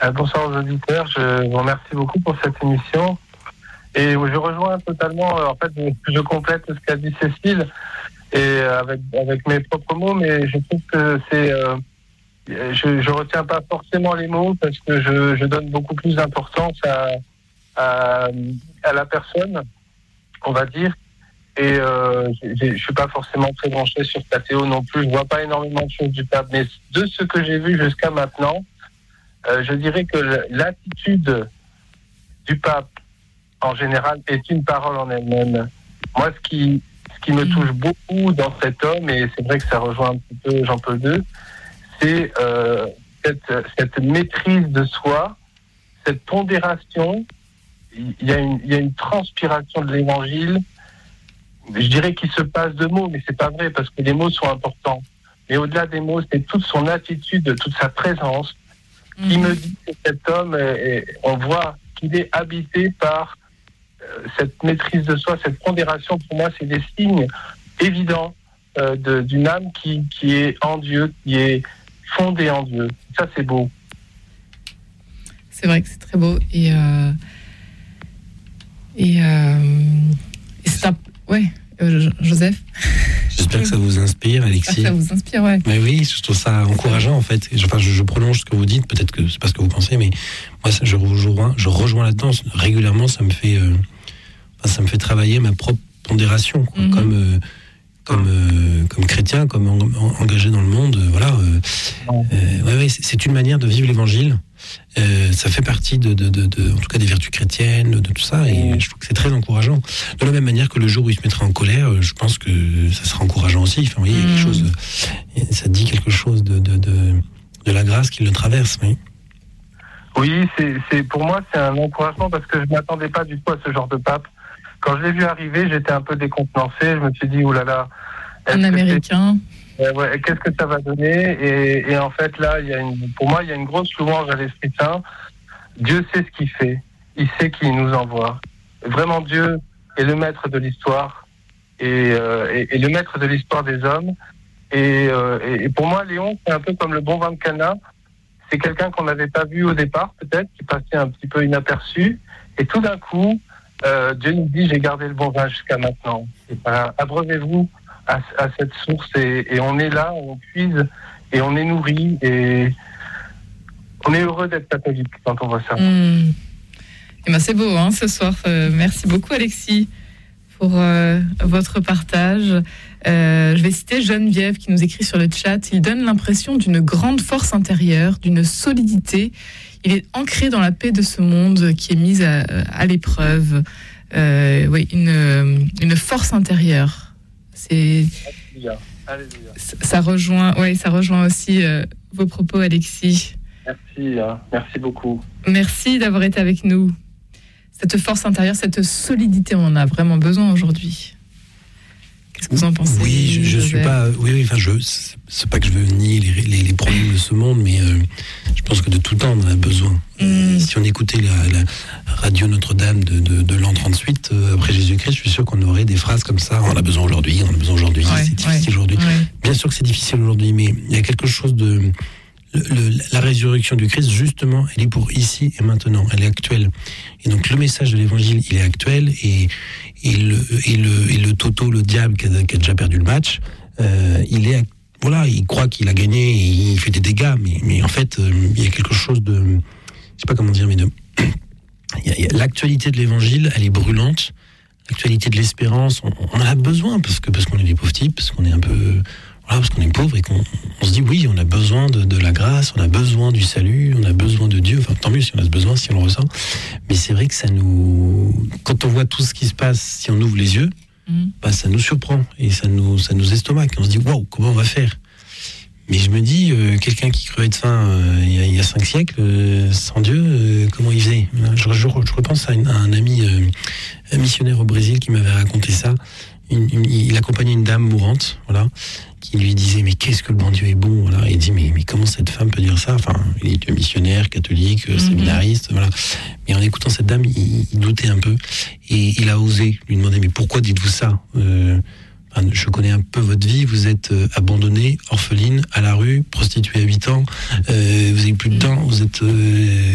Bonsoir aux auditeurs. Je vous remercie beaucoup pour cette émission. Et je rejoins totalement, en fait, je complète ce qu'a dit Cécile, et avec mes propres mots, mais je trouve que c'est... je retiens pas forcément les mots parce que je donne beaucoup plus d'importance à la personne, on va dire. Et je suis pas forcément très branché sur Théo non plus. Je vois pas énormément de choses du pape, mais de ce que j'ai vu jusqu'à maintenant, je dirais que l'attitude du pape en général est une parole en elle-même. Moi, ce qui me touche beaucoup dans cet homme, et c'est vrai que ça rejoint un petit peu Jean-Paul II, c'est cette maîtrise de soi, cette pondération. Il y a une transpiration de l'évangile, je dirais qu'il se passe de mots, mais c'est pas vrai parce que les mots sont importants. Mais au-delà des mots, c'est toute son attitude, toute sa présence qui me dit que cet homme, on voit qu'il est habité par cette maîtrise de soi, cette pondération. Pour moi, c'est des signes évidents d'une âme qui est en Dieu, qui est fondée en Dieu. Ça, c'est beau. C'est vrai que c'est très beau. Et c'est un... Ouais, Joseph. J'espère que ça vous inspire, Alexis. Ça vous inspire, ouais. Mais oui, je trouve ça encourageant, en fait. Je prolonge ce que vous dites, peut-être que c'est pas ce que vous pensez, mais moi, je rejoins là-dedans. Régulièrement, ça me fait travailler ma propre pondération, quoi. Comme chrétien, comme engagé dans le monde, voilà. C'est une manière de vivre l'évangile. Ça fait partie en tout cas des vertus chrétiennes, de tout ça, et je trouve que c'est très encourageant. De la même manière que le jour où il se mettra en colère, je pense que ça sera encourageant aussi. Enfin, vous voyez, quelque chose, ça dit quelque chose de la grâce qui le traverse, oui. Oui, c'est pour moi c'est un encouragement parce que je m'attendais pas du tout à ce genre de pape. Quand je l'ai vu arriver, j'étais un peu décontenancé. Je me suis dit oulala, un Américain. Qu'est-ce que ça va donner ? Et en fait, là, pour moi, il y a une grosse louange à l'Esprit Saint. Dieu sait ce qu'il fait. Il sait qui nous envoie. Vraiment, Dieu est le maître de l'histoire et le maître de l'histoire des hommes. Et pour moi, Léon, c'est un peu comme le bon vin de Cana. C'est quelqu'un qu'on n'avait pas vu au départ, peut-être, qui passait un petit peu inaperçu. Et tout d'un coup, Dieu nous dit, j'ai gardé le bon vin jusqu'à maintenant. Abreuvez-vous à cette source et on est là, on puise et on est nourri et on est heureux d'être catholique quand on voit ça. Et ben c'est beau, hein, ce soir. Merci beaucoup, Alexis, pour votre partage. Je vais citer Geneviève qui nous écrit sur le chat. Il donne l'impression d'une grande force intérieure, d'une solidité. Il est ancré dans la paix de ce monde qui est mise à l'épreuve. Oui, une force intérieure. Ça rejoint aussi vos propos, Alexis. Merci beaucoup. Merci d'avoir été avec nous. Cette force intérieure, cette solidité, on en a vraiment besoin aujourd'hui. Qu'est-ce que vous en pensez ? Oui, je suis pas. C'est pas que je veux nier les problèmes de ce monde, mais je pense que de tout temps on en a besoin. Si on écoutait la radio Notre-Dame de l'an 38 après Jésus-Christ, je suis sûr qu'on aurait des phrases comme ça. On a besoin aujourd'hui, c'est difficile aujourd'hui. Bien sûr que c'est difficile aujourd'hui, mais il y a quelque chose de la résurrection du Christ, justement, elle est pour ici et maintenant, elle est actuelle. Et donc le message de l'évangile, il est actuel, et le toto, le diable qui a déjà perdu le match, il croit qu'il a gagné et il fait des dégâts, mais en fait, il y a quelque chose de, je sais pas comment dire, mais l'actualité de l'évangile, elle est brûlante. L'actualité de l'espérance, on en a besoin parce qu'on est des pauvres types, parce qu'on est un peu, parce qu'on est pauvre et qu'on se dit oui, on a besoin de la grâce, on a besoin du salut, on a besoin de Dieu. Enfin, tant mieux si on a ce besoin, si on le ressent. Mais c'est vrai que quand on voit tout ce qui se passe, si on ouvre les yeux, ça nous surprend et ça nous estomaque. On se dit waouh, comment on va faire ? Mais je me dis, quelqu'un qui crevait de faim il y a 5 siècles, sans Dieu, comment il faisait ? Je repense à un ami missionnaire au Brésil qui m'avait raconté ça. Il accompagnait une dame mourante, qui lui disait mais qu'est-ce que le bon Dieu est bon, Et il dit mais comment cette femme peut dire ça ? Enfin, il était missionnaire, catholique, séminariste, Mais en écoutant cette dame, il doutait un peu et il a osé lui demander mais pourquoi dites-vous ça ? Je connais un peu votre vie, vous êtes abandonnée, orpheline, à la rue, prostituée à 8 ans, vous n'avez plus de dents, vous êtes